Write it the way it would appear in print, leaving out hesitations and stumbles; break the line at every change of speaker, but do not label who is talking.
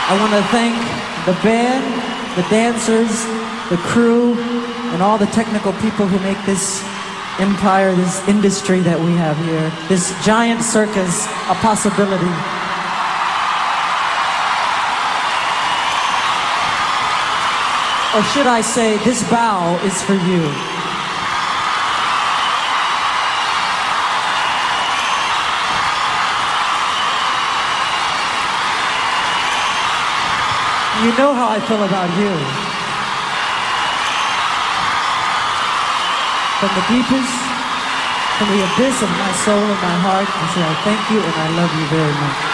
I want to thank the band, the dancers, the crew, and all the technical people who make this empire, this industry that we have here, this giant circus a possibility. Or should I say, this bow is for you. You know how I feel about you. From the deepest, from the abyss of my soul and my heart, I say I thank you and I love you very much.